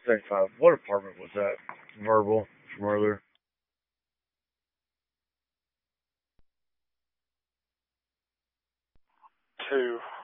75. What apartment was that? Verbal from earlier. 2.